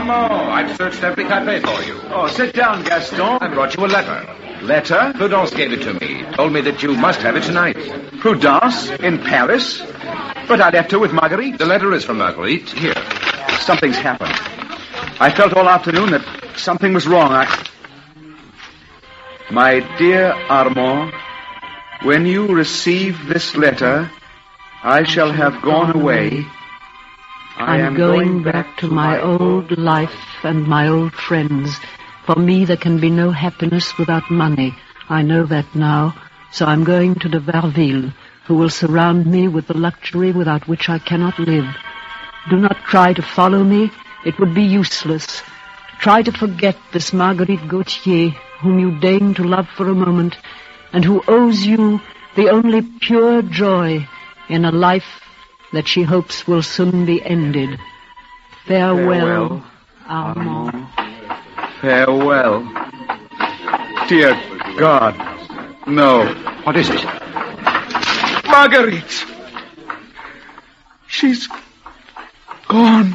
Armand, I've searched every cafe for you. Oh, sit down, Gaston. I brought you a letter. Letter? Prudence gave it to me. Told me that you must have it tonight. Prudence? In Paris? But I left her with Marguerite. The letter is from Marguerite. Here. Something's happened. I felt all afternoon that something was wrong. My dear Armand, when you receive this letter, I shall have gone away. I am going back to my old life and my old friends. For me, there can be no happiness without money. I know that now. So I'm going to de Varville, who will surround me with the luxury without which I cannot live. Do not try to follow me. It would be useless. Try to forget this Marguerite Gautier, whom you deign to love for a moment, and who owes you the only pure joy in a life that she hopes will soon be ended. Farewell, Armand. Farewell. Dear God, no. What is it? Marguerite! She's gone.